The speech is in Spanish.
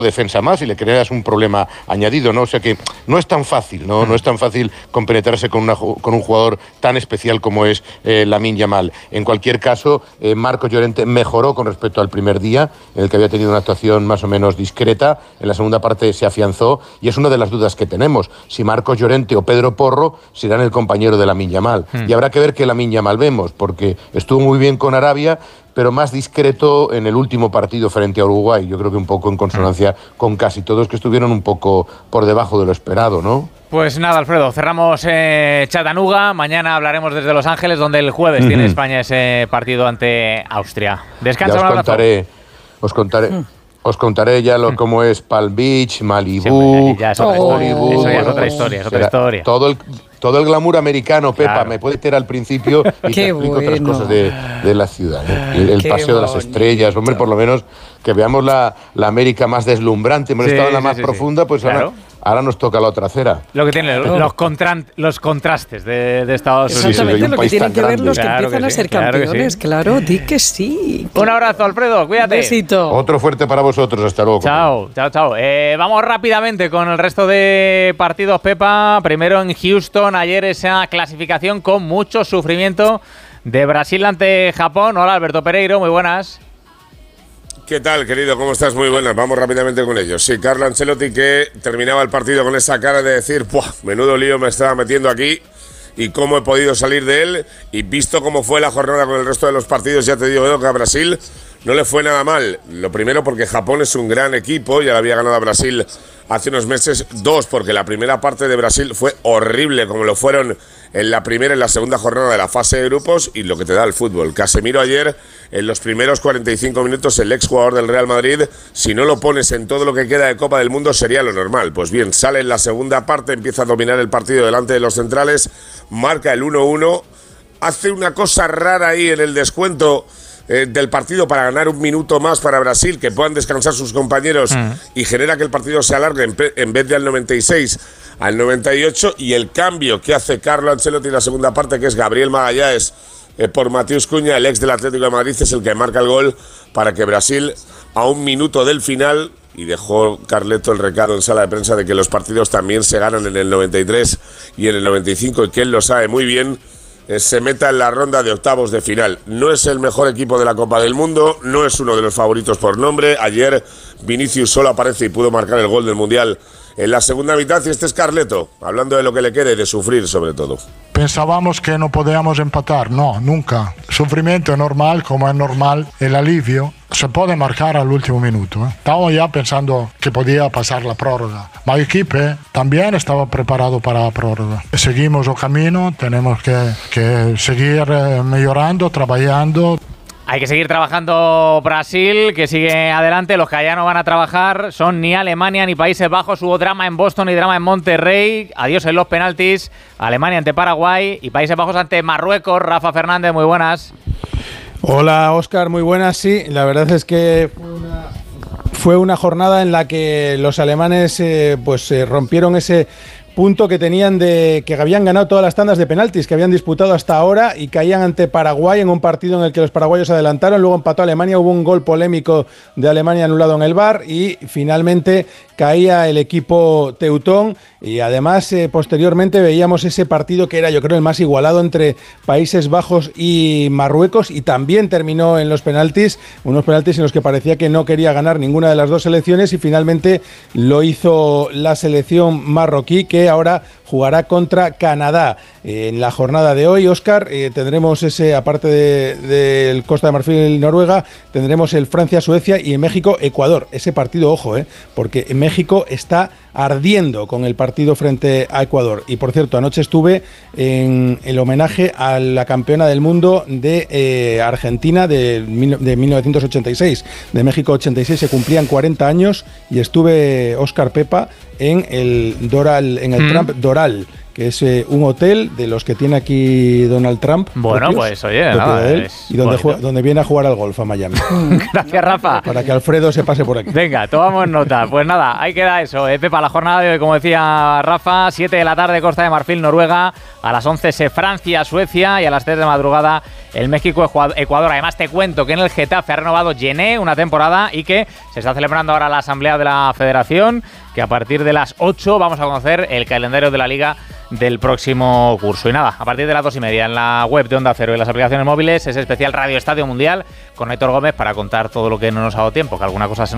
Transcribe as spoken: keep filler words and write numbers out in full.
defensa más y le creas un problema añadido, ¿no? O sea que no es tan fácil, ¿no? No es tan fácil compenetrarse con, una, con un jugador tan especial como es eh, Lamine Yamal. En cualquier caso, eh, Marcos Llorente mejoró con respecto al primer día, en el que había tenido una actuación más o menos discreta. En la segunda parte se afianzó y es una de las dudas que tenemos. Si Marcos Llorente o Pedro Porro serán el compañero de Lamine Yamal. Hmm. Y habrá que ver qué Lamine Yamal vemos, porque estuvo muy bien con Arabia, pero más discreto en el último partido frente a Uruguay. Yo creo que un poco en consonancia con casi todos, que estuvieron un poco por debajo de lo esperado, ¿no? Pues nada, Alfredo, cerramos eh, Chattanooga. Mañana hablaremos desde Los Ángeles, donde el jueves uh-huh. tiene España ese partido ante Austria. Descansa, ya os un abrazo. Contaré, os contaré... Uh. Os contaré ya lo cómo es Palm Beach, Malibú, sí, ya es otra oh, historia. Eso ya es otra historia, es otra historia. Todo el, todo el glamour americano, Pepa, claro. Me puede tener al principio y te explico bueno. otras cosas de, de la ciudad. ¿eh? El, el paseo bonito. de las estrellas, hombre, por lo menos que veamos la, la América más deslumbrante. Hemos sí, estado en la sí, más sí, profunda, pues claro. ahora... Ahora nos toca la otra acera. Lo que tiene oh. los, contran, los contrastes de, de Estados Unidos. Exactamente, sí, lo que tienen que ver los que claro empiezan que a ser sí, claro campeones. Que sí. Claro, di que sí. Un abrazo, Alfredo, cuídate. Un besito. Otro fuerte para vosotros, hasta luego. Chao, chao, chao. Eh, vamos rápidamente con el resto de partidos, Pepa. Primero en Houston, ayer esa clasificación con mucho sufrimiento de Brasil ante Japón. Hola, Alberto Pereiro, muy buenas. ¿Qué tal, querido? ¿Cómo estás? Muy buenas. Vamos rápidamente con ellos. Sí, Carlo Ancelotti, que terminaba el partido con esa cara de decir, ¡puah! Menudo lío me estaba metiendo aquí y cómo he podido salir de él. Y visto cómo fue la jornada con el resto de los partidos, ya te digo que a Brasil no le fue nada mal. Lo primero porque Japón es un gran equipo, ya le había ganado a Brasil hace unos meses. Dos, porque la primera parte de Brasil fue horrible, como lo fueron en la primera y en la segunda jornada de la fase de grupos, y lo que te da el fútbol. Casemiro ayer, en los primeros cuarenta y cinco minutos, el exjugador del Real Madrid, si no lo pones en todo lo que queda de Copa del Mundo, sería lo normal. Pues bien, sale en la segunda parte, empieza a dominar el partido delante de los centrales, marca el uno uno, hace una cosa rara ahí en el descuento eh, del partido para ganar un minuto más para Brasil, que puedan descansar sus compañeros mm. y genera que el partido se alargue en, en vez de al noventa y seis al noventa y ocho, y el cambio que hace Carlo Ancelotti en la segunda parte, que es Gabriel Magallanes eh, por Matheus Cunha, el ex del Atlético de Madrid, es el que marca el gol para que Brasil, a un minuto del final, y dejó Carleto el recado en sala de prensa de que los partidos también se ganan en el noventa y tres y en el noventa y cinco, y que él lo sabe muy bien, eh, se meta en la ronda de octavos de final. No es el mejor equipo de la Copa del Mundo, no es uno de los favoritos por nombre. Ayer Vinicius solo aparece y pudo marcar el gol del Mundial en la segunda mitad, y este es Carleto, hablando de lo que le quede, de sufrir sobre todo. Pensábamos que no podíamos empatar, no, nunca. Sufrimiento es normal, como es normal el alivio. Se puede marcar al último minuto. ¿eh? Estábamos ya pensando que podía pasar la prórroga. Ma el equipo también estaba preparado para la prórroga. Seguimos el camino, tenemos que, que seguir eh, mejorando, trabajando. Hay que seguir trabajando Brasil, que sigue adelante. Los que allá no van a trabajar son ni Alemania ni Países Bajos. Hubo drama en Boston y drama en Monterrey. Adiós en los penaltis. Alemania ante Paraguay y Países Bajos ante Marruecos. Rafa Fernández, muy buenas. Hola, Óscar, muy buenas. Sí, la verdad es que fue una, fue una jornada en la que los alemanes eh, pues eh, rompieron ese punto que tenían de que habían ganado todas las tandas de penaltis que habían disputado hasta ahora, y caían ante Paraguay en un partido en el que los paraguayos adelantaron, luego empató Alemania, hubo un gol polémico de Alemania anulado en el V A R y finalmente caía el equipo teutón. Y además eh, posteriormente veíamos ese partido que era, yo creo, el más igualado entre Países Bajos y Marruecos, y también terminó en los penaltis, unos penaltis en los que parecía que no quería ganar ninguna de las dos selecciones, y finalmente lo hizo la selección marroquí, que ahora jugará contra Canadá. Eh, en la jornada de hoy, Óscar, eh, tendremos ese, aparte del de, de Costa de Marfil y Noruega, tendremos el Francia-Suecia y en México-Ecuador. Ese partido, ojo, eh, porque en México está ardiendo con el partido frente a Ecuador. Y por cierto, anoche estuve en el homenaje a la campeona del mundo de eh, Argentina de, de mil novecientos ochenta y seis. De México ochenta y seis se cumplían cuarenta años y estuve, Óscar, Pepa, en el Doral, en el mm. Trump Doral, que es eh, un hotel de los que tiene aquí Donald Trump. Bueno, propios, pues oye, nada, de él, es y donde, bonito. juega, donde viene a jugar al golf a Miami. Gracias, Rafa. Para que Alfredo se pase por aquí. Venga, tomamos nota. Pues nada, ahí queda eso. Eh, Pepa, la jornada de hoy, como decía Rafa, siete de la tarde, Costa de Marfil, Noruega. A las once se Francia, Suecia. Y a las tres de madrugada, el México, Ecuador. Además, te cuento que en el Getafe ha renovado Gené una temporada y que se está celebrando ahora la asamblea de la Federación, que a partir de las ocho vamos a conocer el calendario de la Liga del próximo curso. Y nada, a partir de las dos y media en la web de Onda Cero y en las aplicaciones móviles, ese especial Radio Estadio Mundial con Héctor Gómez para contar todo lo que no nos ha dado tiempo, que alguna cosa se nos